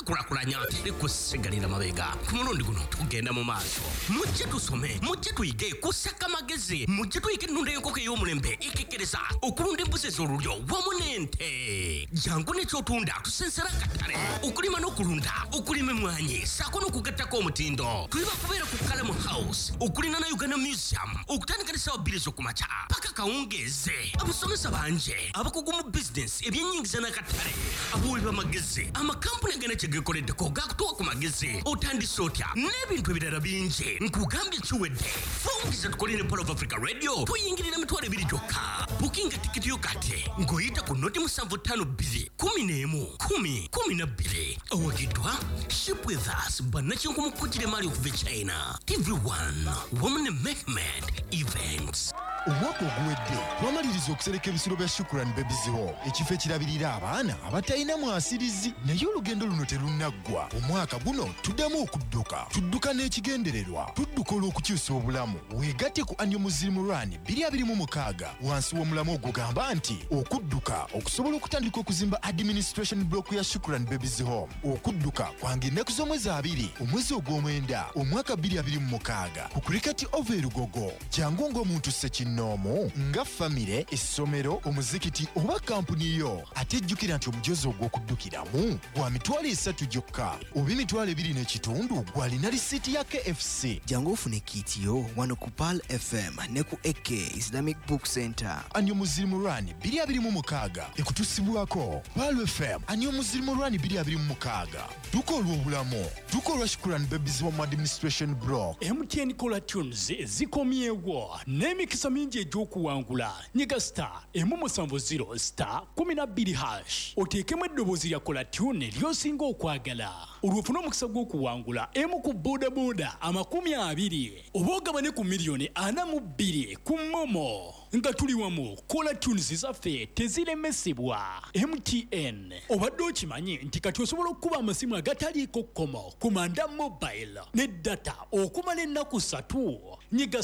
kulakulanya likusigalira mabega ku mulundi guno tugenda mu maaso mujje tusome mujje tuyige kusaka magezi mujje tuyige nnunda y'enkoko ey'omulembe ekekereza okulunda embuzi ez'olulyo wamu n'ente jangu n'ekyotunda tusensera akatale okulima n'okulunda okulima emmwanyi saako n'okugattako omutindo tuli bakubeera ku Kalamu House okulina na Uganda Museum okutandika ne ssaawa 2 ez'okumakya paka kawungeeze abasomesa banje abakugu mu bizinesi ebyennyingiza n'akatale abawi b'amagezi amakampuni agenda kyegekoleddeko gakutuwa ku magezi otandise otya n'ebintu ebirala bingi nkugambye kiwedde fungiza tukoline Polo of Africa Radio tuyingirira mitwalo 2 gyokka bukinga tikiti yo kati ng'oyita ku noti 752 10 awagidwa Ship with Us bannakinku mukujire mali okuva China TV1 Women Mehmet Events. Omwaka oguwedde twamaliriza okusereka ebisolo bya Shukran Babies Hall ekifo ekirabirira abaana abatalina mwasirizi naye olugendo luno terunaggwa. Omwaka guno tuddamu tudduka n'ekigendererwa tudduka olw'okukyusa obulamu weegatte ku Annual Muslim Run 2026 wansi w'omulamu ogugamba nti okudduka okusobola okutandika okuzimba administration block ya Shukran Babies Hall okudduka kwange ennaku z'omwezi 2 omwezi ogw'omwenda omwaka 2026 ku Cricket Oval Lugogo jangu ng'omuntu Nomo nga famire essomero omuzikiti oba kampuni yo atejjukira nti omujozi ogw'okuddukiramu gwa mitwalo 3 gyokka oba emitwalo 2.5 gwalina lisiiti ya KFC. Jangu ofune kitiyo wano ku Pal FM ne ku AK Islamic Book Center. Annual Muslim Run 2026 ekutusibwako Pal FM Annual Muslim Run 2026 duka olw'obulamu duka olwa Shukran Babies Home Administration Block. MTN Kola Tunes zikomyewo n'emikisa mingi egy'okuwangula nyiga *170 *12# oteekemu eddoboozi lya Kola Tune ly'osinga okwagala olw'ofuna omukisa gw'okuwangula emu ku bodaboda 20 oba ogabane ku $42 ku Momo nga tuli wamu. Kola Tunes zaffe teziremesebwa. MTN obadde okimanyi nti kati osobola okukuba amasimu agataliiko kkomo ku Manda Mobile ne data okumala ennaku 3 nyiga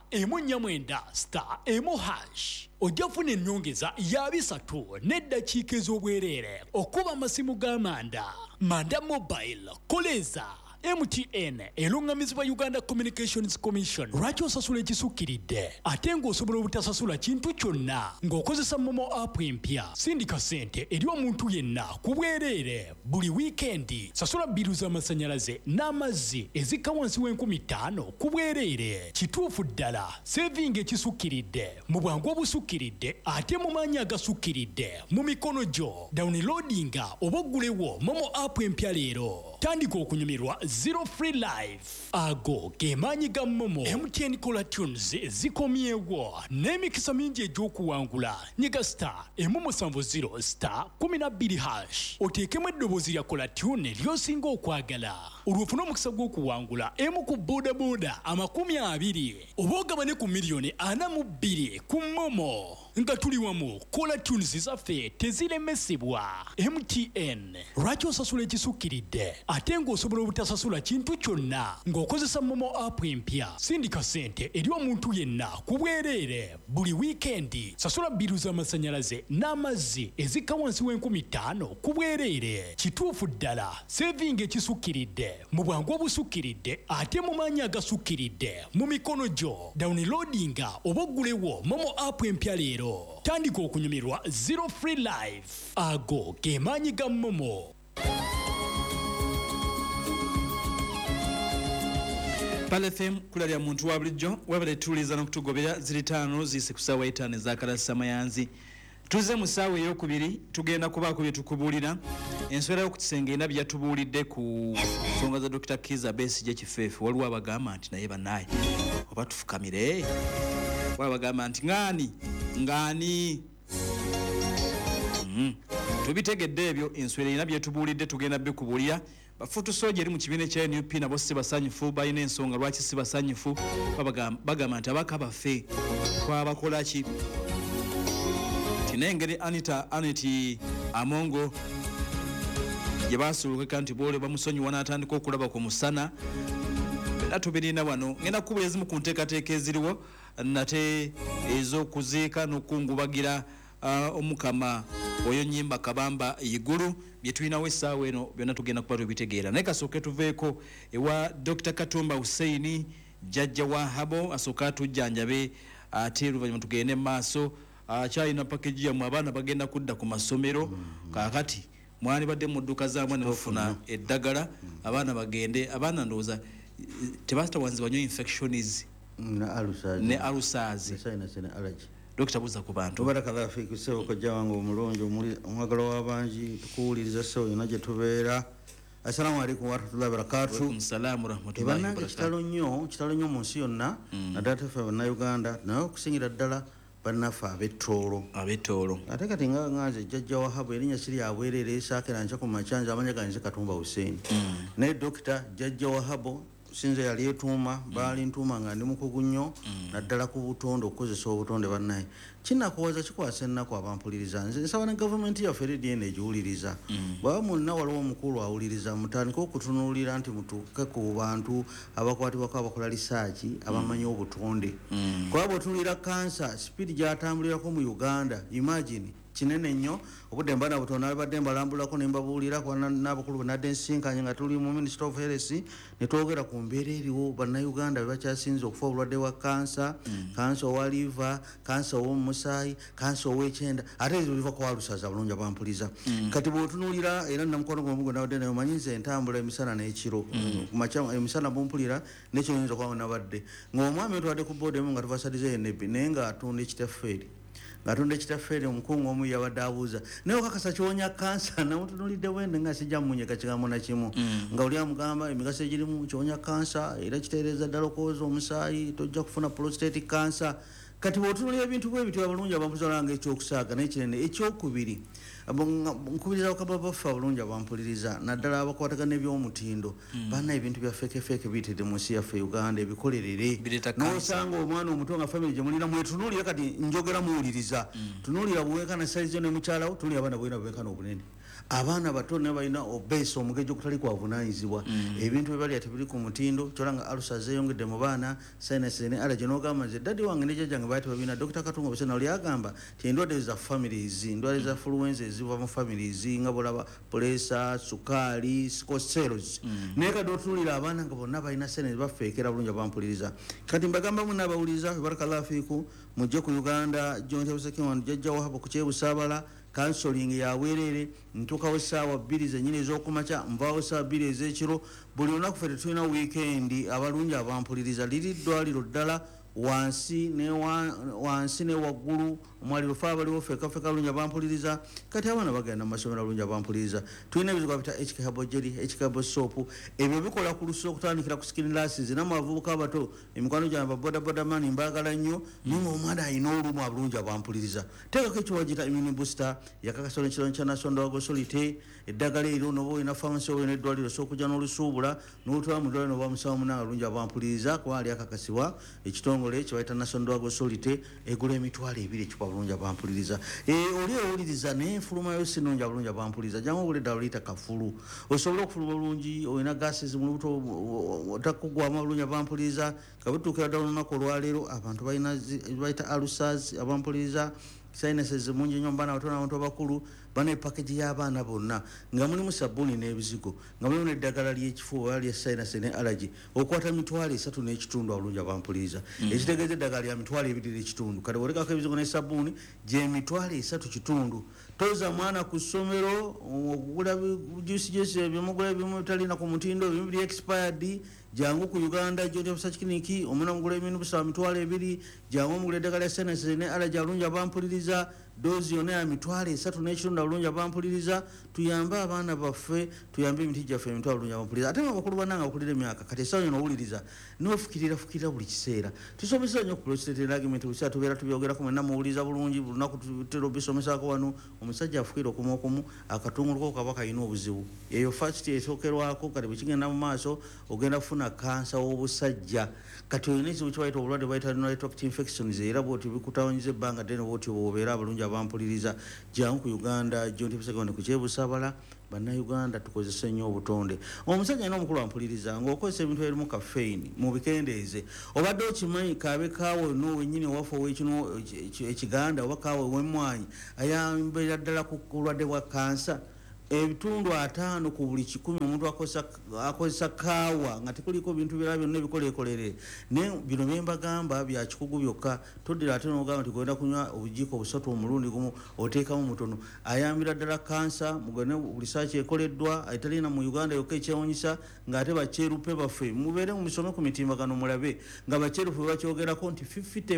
*149*1# ojja kufuna ennyongeza ya 3 n'eddakiika ez'obwereere okuba amasimu g'amanda. Manda Mobile koleza MTN elungamizibwa Uganda Communications Commission. Lwaki osasula ekisukkiridde ate ng'osobola obutasasula kintu kyonna ng'okozesa Momo app empya? Sindika ssente eri omuntu yenna ku bwereere buli wiikendi. Sasula bbiru z'amasannyalaze n'amazzi ezikka wansi w'5000 ku bwereere. Kituufu ddala saving ekisukkiridde mu bwangu obusukkiridde ate mu maanyi agasukkiridde mu mikono gyo. Downloadinga oba oggulewo Momo app empya leero. Tandika okunyumirwa Zero Free Life. Ago ge maanyi ga Momo. MTN Kola Tunes zikomyewo n'emikisa mingi egy'okuwangula nyiga *170 *12# oteekemu eddoboozi lya Kola Tune ly'osinga okwagala olw'ofuna omukisa gw'okuwangula emu ku bodaboda 20 oba ogabane ku $42 ku Momo nga tuli wamu. Kola Tunes zaffe teziremesebwa. MTN lwaki osasula ekisukkiridde ate ng'osobola obutasasula kintu kyonna ng'okozesa Momo app empya? Sindika ssente eri omuntu yenna ku bwereere buli wiikendi. Sasula bbiru z'amasannyalaze n'amazzi ezikka wansi w'5000 ku bwereere. Kituufu ddala saving ekisukkiridde mu bwangu obusukkiridde ate mu maanyi agasukkiridde mu mikono gyo. Downloadinga oba oggulewo Momo app empya leero. Tandika okunyumirwa Zero Free Life. Ago ge maanyi ga Momo. Pal FM kulalya muntu wa bulijjo wabale tuliza n'okutugobera ziri 5 zise kusaawa 5 ez'akalasa mayanzi. Tuze mu ssaawa ey'okubiri tugenda kubaako bye tukubuulira. Enswera y'okukisenge ena byatubuulidde ku nsonga za Dr. Kizza Besigye Kifeefe. Waliwo abagamba nti naye bannaye oba tufukamire. Waliwo abagamba nti ngaani tubitegedde ebyo. Enswera ena byetubuulidde tugenda bikubuulira. Bafutu soja eri mu kibiina kya NUP nabo si basanyufu balina ensonga lwaki si basanyufu. Bagamba nti abaka baffe twabakola ki? Tinengeri Aneti Amongo gye baasuluka nti boole bamusonyiwa n'atandika okulaba ku musana. Natubirina wano ngenda kubulezimu ku nteekateeka eziriwo nate ez'okuziika n'okungubagira omukama oyo nyimba kabamba igulu byetulinawo essaawa eno byonna tugenda kuba tubitegeera naye kasooke tuveeko ewa Dr. Katumba Hussein jjajja wa Habo asooka atujjanjabe ate oluvannyuma tugende mu maaso akyalina pakeji yammwe abaana bagenda kudda ku masomero kaakati mwani badde mu dduka zaamwe ne bafuna eddagala abaana bagende abaana ndowooza tebatawanzi banywa infections ne alusaazi Dr. buza ku bantu barakallahu fiku sebo kojja wange omulungi omwagalo w'abangi tukuwuliriza sebo yonna gye tubeera. Assalamu alaikum wa rahmatullahi wa barakatuh. Wa salamu rahmatullahi wa barakatuh. Kitalo nnyo mu nsi yonna naddala ffe bannayuganda naye okusingira ddala bannaffe ab'ettoolo ate kati nga nganze jjajja wa Habo erinnya siri abwerere esaakera nca ku macanja amanya ganze Katumba Hussein naye Dr. jjajja wa Habo sinze yali etuuma baali ntuuma nga ndi mukugu nnyo naddala ku butonde okukozesa obutonde bannaye kinakuwaza kikwasa ennaku abampuliriza nze nsaba ne gavumenti yaffe eri ena egiwuliriza bwaba mulina waliwo omukulu awuliriza mutandika okutunuulira nti mutuuke ku bantu abakwatibwako abakola lisaaki abamanyi obutonde kuba bwetunuulira kansa sipiidi gyatambulirako mu Uganda imagine kinene nnyo obudde mbana butono abadde mbalambulako ne mbabuulira n'abakulu banadde nsinkanye nga tuli mu Ministry of Health ne twogera ku mbeera eriwo bannayuganda be bakyasinze okufa obulwadde bwa kansa kansa owa liver kansa ow'omusaayi kansa ow'ekyenda ate ezo biva ku alusaza bulungi abampuliza kati bw'otunuulira era namukwano gwomugo nabadde nayo manyiza entambula emisana n'ekiro emisana bumpulira nekyo yinza okuba nabadde ng'omwami otwadde ku boodi emu nga tuvasaliza enebbi naye ng'atunda ekitaffeeri ngatonda ekitaffeere omukungu omu yabadde abuuza naye okakasa kiwonya kansa namutunulidde wende nga sijja mmunyeka kigambo nakimu nga oli amugamba emigaso egirimu kiwonya kansa era kiteereza ddala okwoza omusaayi tojja kufuna prostate cancer kati bw'otunulira ebintu bwe bityo abalungi abampuliza olanga ekyokusaaga naye kinene ekyokubiri nkubiriza bakaba baffe abalungi abampuliriza naddala abakwatagana ebyomutindo bana ebintu bya feekefeeke biyitidde mu nsi yaffe Uganda ebikolerere n'osanga omwana omuto nga famire gye mulina mwetunuulira kati njogera muwuliriza tunuulira buwenkana saizo ne mukyalawo tunuulira abaana bwena buwenkana obunene abaana bato ne balina obese omugejo okutali kwavunaanyizibwa ebintu bye balya tebiri ku mutindo kyolanga alusa zeeyongedde mu baana sinus ne allergy n'ogamba nze daddy wange ne jjajjange baali tebabina Dr. Katumba Hussein oli agamba ti endwadde za families ndwadde za influenza eziva mu families nga bolaba pulesa sukaali sickle naye kati otunuulira abaana nga bonna balina sinus bafeekera bulungi abampuliriza kati mbagambamu n'abawuliriza barakallahu fiiku mujje ku Uganda Joint Health Second jjajja wa Habo ku Kyebusaabala counseling ya werere ntukawo essaawa 2 zennyini ez'okumakya nvaawo essaawa 2 ez'ekiro buli lunaku ffe tetulina wiikendi abalungi abampuliriza liri ddwaliro ddala wansi ne waggulu omwaliro fe abaliwo feekafeeka bulungi abampuliriza kati abaana bagenda mu masomero bulungi abampuliriza tulina ebizibu bita HK Herbal Jelly HK Herbal Soap ebyo bikola ku lususu okutandikira ku skin lashes namwe abavubuka abato emikwano gyange babodaboda mani mbaagala nnyo naye omwana alina olumu abulungi abampuliriza teekako ekiwagita immune booster yakakasolo ekironi kya National Authority eddagala eryo noba olina pharmacy olina eddwaliro sokujja n'olusuubula n'olutwala mu ddwaliro noba musawo munanga bulungi abampuliriza kuba ali akakasibwa ekitongole kyebayita National Authority egula emitwalo 2 ekikuba bulungi abampuliriza oli owuliriza naye enfuluma yo sinungi abulungi abampuliriza jangu ogula eddala oliyita kafulu osobola okufuluma bulungi olina gases mu lubuto otakugwamu bulungi abampuliriza kabutuukira ddala olunaku olwaleero abantu balina bayita alusas abampuliriza sinuses mungi nnyo mbaana batono abantu abakulu bana epakeji y'abaana bonna nga mulimu sabbuuni n'ebizigo nga mulimu n'eddagala ly'ekifuba lya sinus ne allergy okwata 3.3 n'ekitundu abulungi abampuliriza ekitegeeza eddagala lya 2.2 kati olekako ebizigo ne sabbuuni gye 3.3 toza mwana ku ssomero okugula juice byomugula ebimu bitalina ku mutindo ebimu biri expired jangu ku Uganda Joint Health Clinic omuna mugula ebintu bisaba 2.2 jangu mugula eddagala lya sinus ne allergy abulungi abampuliriza dozi yonna ya 3.3 n'ekitundu abulungi abampuliriza tuyambe abaana baffe tuyambe emiti gyaffe emitwalo bulungi abampuliriza ate abakulu bannanga bakulira emyaka kati essaawa yona owuliriza nofukirira buli kiseera tusomesa nnyo ku prostate argument busa tubeera tubyogerako mwenna muwuliriza bulungi bulunaku tutera obisomesaako wano omusajja afukira okumu akatunguluko kaba kalina obuzibu eyo first esookerwako kati bwekigenda mu maaso ogenda kufuna kansa w'obusajja kati olina ekizibu kibayita obulwadde bayita urinary tract infections era bwoti bikutawanyiza ebbanga ddene bwoti bwobeera abalungi abampuliriza jangu ku Uganda Joint Health Second ku Kyebusaabala bannayuganda tukozese nnyo obutonde. Omusajja alina omukulu ampuliriza ng'okozesa ebintu ebirimu kafeini mu bikendeeze obadde okimanyi kaabe kaawe n'owennyini owaffe ow'ekino ekiganda oba kaawe w'emmwanyi ayambera ddala ku bulwadde bwa kansa. Ebitundu 5 ku buli 100 omuntu akozesa kaawa nga tekuliko bintu birala byonna ebikoleekolere. Ne bino bye mbagamba bya kikugu byokka. Toddira ate n'ogamba nti gwenda kunywa obujiiko busatu omulundi gumu oteekamu mutono. Ayambira ddala kansa mugane buli saaki ekoleddwa etalina mu Uganda yokka ekyewuunyisa ng'ate bakyeruppe baffe mubeere musome ku mitimbagano mulabe nga bakyeruppe bakyogerako nti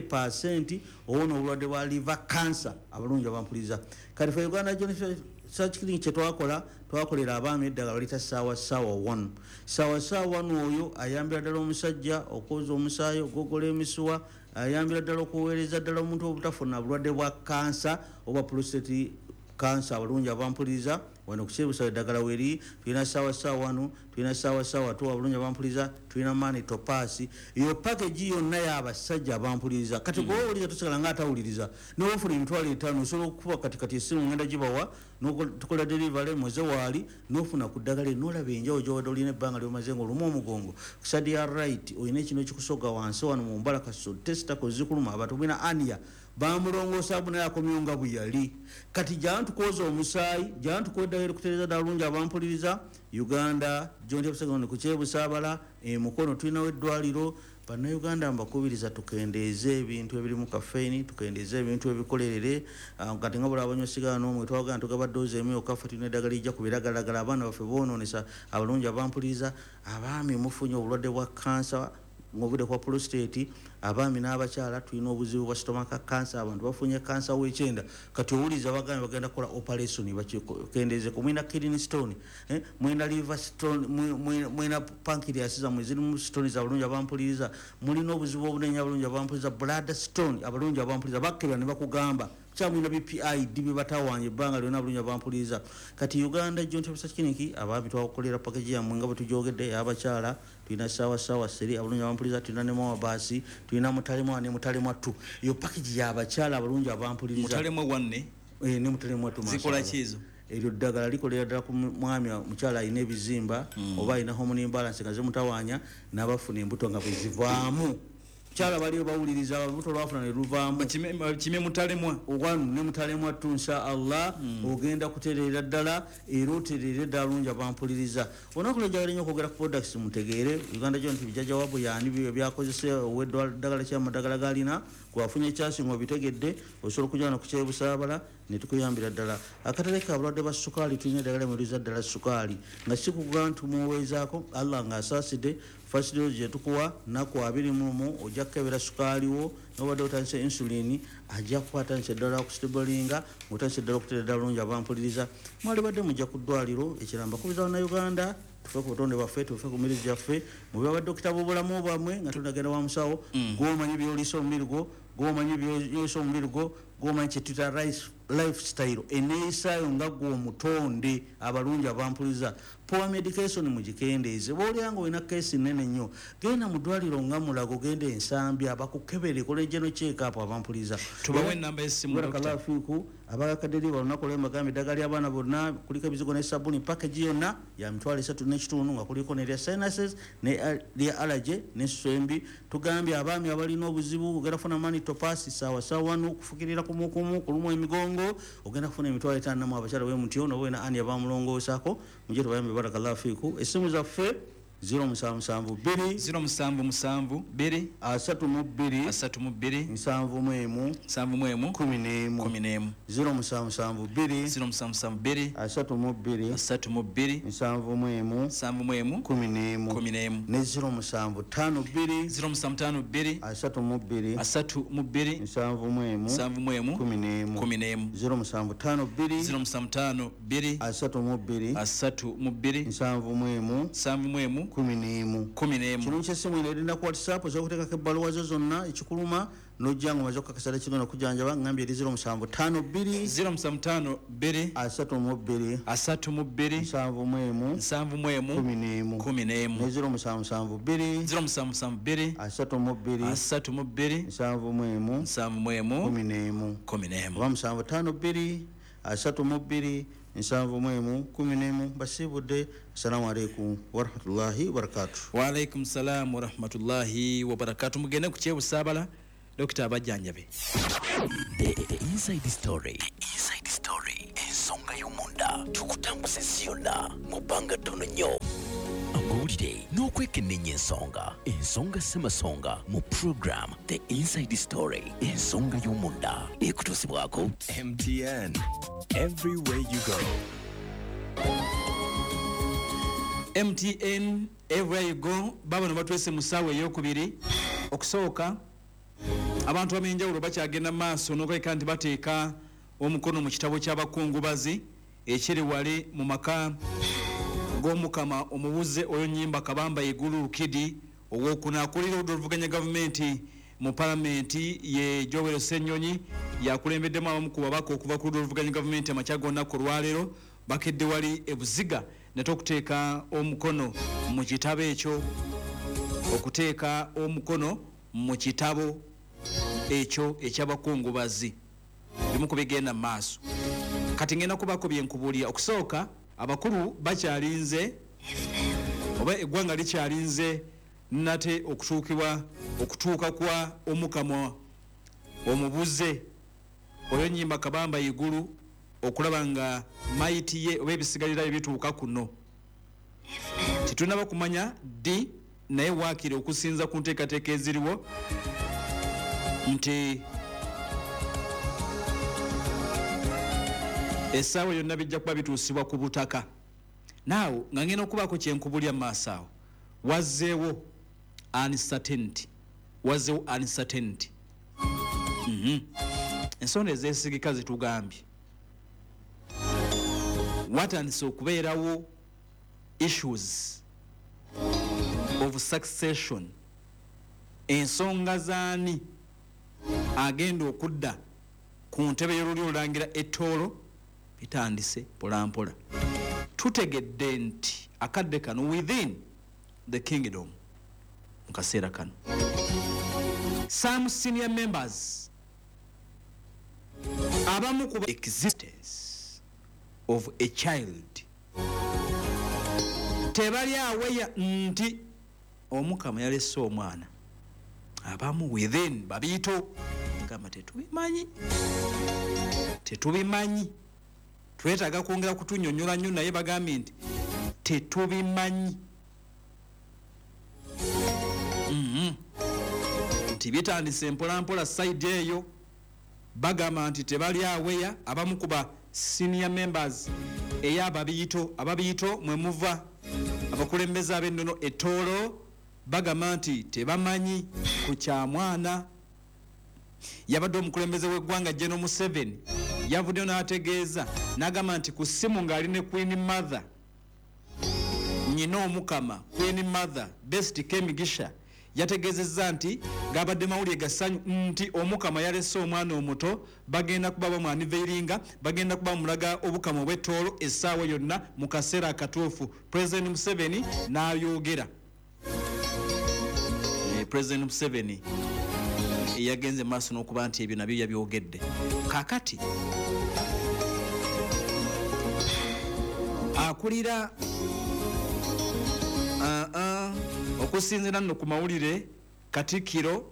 50% owona obulwadde bwa liver cancer abalungi abampuliza. Kati ffe Uganda Search clinic twakolera abaami eddagala lita saawa 1. Saawa 1 oyo ayambira ddala omusajja okwoza omusaayi ogogola emisuwa ayambira ddala okuweereza ddala omuntu obutafuna bulwadde bwa kansa oba prostate cancer abalungi abampuliriza wano kukyebusaba eddagala weri tulina saawa 1 tulina saawa 2 abalungi abampuliriza tulina mani topasi iyo package yonna y'abasajja abampuliriza kati gwowuliriza tosigala nga atawuliriza newofuna emitwalo 5 osobola okukuba katikati essimu ngenda gibawa tukola delivery muze waali nofuna ku ddagala nolaba enjawo gy'obadde olina ebbanga lyomaze ng'olumu omugongo kusadi ya right olina ekino ekikusoga wansi wano mu mbalaka so testa kozikuluma abantu bina ania bamulongoosa abu naye akomyewo nga bwe yali kati jantu kwoza omusaayi jantu kweddayo kutereeza ddala bulungi abampuliriza Uganda John Tepsegone ku Kyebusaabala Mukono tulinawo eddwaliro bannayuganda mbakubiriza tukendeeze ebintu ebirimu kafeini tukendeeze ebintu ebikolerere kati nga bula abanywesiga n'omwe twagana tugaba doozi emu yokka tulina eddagala lijja ku biragalalagala abaana baffe boononesa abalungi abampuliriza abaami mufunye obulwadde bwa kansa ng'obudde kwa prostate abaami n'abakyala tulina obuzibu bwa stomach cancer abantu bafunye kansa w'ekyenda kati owuliza abagambye bagenda kukola operation bakikendeeze ku mwina kidney stone mwina liver stone mwina pancreas zammwe zirimu stone abalungi abampuliriza mulina obuzibu obunene abalungi abampuliriza blood stone abalungi abampuliriza bakkebera ne bakugamba kyamwina BPID byebatawanye ebbanga lyonna abalungi abampuliriza kati Uganda John Tepsegone Clinic abaami twakolera package yammwe nga bwe tujogedde y'abakyala tulina saawa 3 abalungi abampuliriza tulina ne mawabasi tulina mutalemwa ne mutalemwa 2 iyo package y'abakyala abalungi abampuliriza mutalemwa 1 ne mutalemwa 2 zikola kizo eryo ddagala likolera ddala ku mwami mukyala alina ebizimba oba alina hormone imbalance nga zimutawanya n'abafuna embuto nga bwe zivaamu kyala baliyo bawuliriza ababuto lwafuna ne luvaamu kime mutalemwa ogwanu ne mutalemwa tu insha Allah ogenda kutereera ddala era otereere ddala bulungi abampuliriza onakola jagala nnyo okwogera ku products mutegeere Uganda John nti bijja jawabu yaani byo byakozese ow'eddagala ky'amadagala galina gwafunye ekyasinga obitegedde osobola okujja ku Kyebusaabala ne tukuyambira ddala akatale ka bulwadde bwa sukaali tulina eddagala emuluza ddala sukaali nga sikugamba nti muweezaako Allah ng'asaasidde first dose yetukuwa naku 21 ojja kukebera sukaali wo n'obadde otandise insulini ajja kukwatandisa eddala okustabulinga otandise eddala okuteera ddala bulungi abampuliriza mwali badde mujja ku ddwaliro ekiramba kubiza bannayuganda tufe ku butonde bwaffe tufe ku mirizi gyaffe mubi abadokita b'obulamu bwammwe nga tunagenda wa musawo gw'omanyi byoliisa omubiri gwo gw'omanyi byoliisa omubiri gwo gw'omanyi kyetuyita lifestyle eneeyisaayo nga gw'omutonde abalungi abampuliriza poor medication mugikendeeze bw'olyanga olina keesi nnene nnyo genda mu ddwaliro nga Mulago genda Ensambya bakukebere kolejeno check-up abampuliriza tubawe ennamba y'essimu Kalafiiku abakaderi balunaku lwe mbagamba eddagala ly'abaana bonna kuliko ebizigo ne sabuni package yonna ya mitwalo 3.5 nga kuliko ne lya sinuses ne lya allergy ne swembi tugambye abaami abalina obuzibu ogenda kufuna mani topasi saawa 1 okufukirira ku mukumu kulumu emigongo ogenda kufuna emitwalo 5 mu abakyala bwe mutyo no bwena ani abamulongoosako mujje tubayambe Kalafiiku essimu zaffe 077 077 2 32 32 71 71 11 077 2 32 32 71 71 11 ne 075 2 075 32 32 71 71 11 075 2 32 32 71 11 kino kyessimu ino erinda ku WhatsApp osobola ebbaluwa zo zonna ekikuluma n'ojja nga omaze okukakasala kigenda okujjanjaba ngambye eri 075 2 32 32 71 11 ne 077 077 32 71 11 oba 752 32 711 basiibudde. Assalamu alaikum warahmatullahi wabarakatuh. Wa alaikum salam warahmatullahi wabarakatuh. Mugende ku kyebusaabala Dr. Abajjanjabe. The inside story. Ensonga y'omunda tukutambuza ensiyonna mu bbanga ttono nnyo. Amawulire n'okwekenneenya ensonga ssemasonga mu program The Inside Story ensonga y'omunda ekutuusibwako MTN everywhere you go. MTN everywhere you go. Babano batwese mu ssaawa ey'okubiri. Okusooka abantu ab'enjawulo bakyagenda maaso n'okuleka nti bateeka omukono mu kitabo ky'abakungubazi ekiri wali mu maka g'omukama omubuze oyo Nnyimba Kabamba Igulu Kidi ow'okunaakulira oluvuganya gavumenti mu palamenti ye Joel Ssenyonyi yakulembeddemu abamu ku babaka okuva ku oluvuganya gavumenti amakya g'olunaku olwaleero bakedde wali ebuziga nate okuteeka omukono mu kitabo ekyo okuteeka omukono mu kitabo ekyo ekyabakungubazi bimu ku bigenda mu maaso. Kati ngenda kubako byenkubuulira. Okusooka abakulu bakyalinze oba eggwanga likyalinze nate okutuuka kwa omukama omubuze oyo Nnyimba Kabamba Igulu okulaba nga mayiti ye oba ebisigalira ebituuka kuno. Titunaba kumanya ddi naye waakiri okusinza ku nteekateeka eziriwo nti essaawa yonna bijja kuba bituusibwa ku butaka. Naawe nga ngenda okubaako kyenkubulya mu maaso awo wazzeewo uncertainty. Ensonga ezeesigika zitugambye watandise okubeerawo issues of succession. Ensonga zaani agenda okudda ku ntebe y'olulyo olulangira ettoolo bitandise polampola. Tutegedde nti akadde kano within the kingdom mu kaseera kano some senior members abamu ku existence of a child tebali aweya nti omukama yalese omwana. Abamu within babiito kama tetubimanyi twetaaga kwongera kutunyonyola nnyo naye bagambye nti tetubimanyi nti bitandise mpolampola side eyo. Bagamba nti tebali aweya abamu kuba senior members ababiito mwe muva abakulembeze ab'ennono ettoolo bagamba nti tebamanyi ku kyamwana. Yabadde omukulembeze w'eggwanga General Museveni yavuddeyo n'ategeeza n'agamba nti ku ssimu ng'ali ne Queen Mother nnyina omukama Queen Mother Best Kemigisha yategeezezza nti ng'abadde mawulire gasanyu nti omukama yalese omwana omuto bagenda kuba bamwaniveiringa bagenda kuba bamulaga obukama obw'ettoolo essaawa yonna mu kaseera akatuufu. President Museveni n'ayogera. President Museveni yagenze maaso n'okuba nti ebyo nabyo yabyogedde. Kaakati akulira okusinziira nno ku mawulire Katikkiro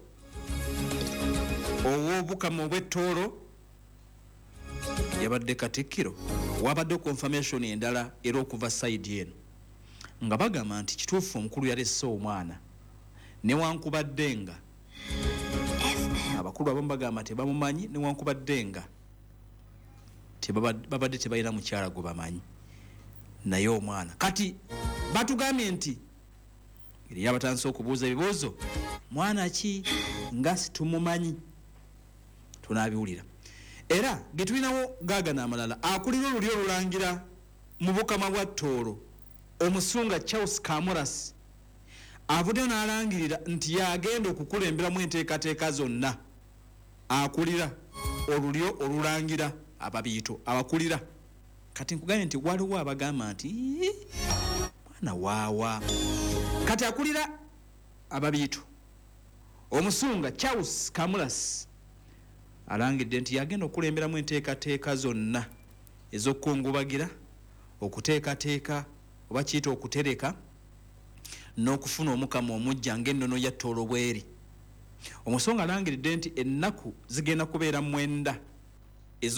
ow'obukama obw'ettoolo yabadde Katikkiro wabadde confirmation endala era okuva side eno nga bagamba nti kituufu omukulu yalese omwana newankubadde nga abakulu abamu bagamba tebamumanyi newankubadde nga babadde tebalina mukyala gwe bamanyi naye omwana kati batugambye nti eri abatandise okubuuza ebibuuzo mwana ki nga situmumanyi tunaabiwulira. Era getulinawo gaagana amalala akulira olulyo olulangira mu bukama bwa Tooro omusunga Charles Kamuras avuddeyo n'alangirira nti yagenda okukulemberamu enteekateeka zonna. Akulira olulyo olulangira ababiito abakulira kati nkugambye nti waliwo abagamba nti mwana waawa. Kati akulira ababiito omusunga Charles Kamuras alangidde nti yagenda okulemberamu enteekateeka zonna ez'okukungubagira okuteekateeka oba kiyita okutereka n'okufuna omukama omujja ng'ennono ya ttoola bweri. Omusonga alangiridde nti ennaku zigenda kubeera 9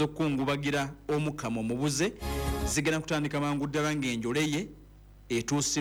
ez'okukungubagira omukama omubuze zigenda kutandika mangu ddala ng'enjole ye etuusi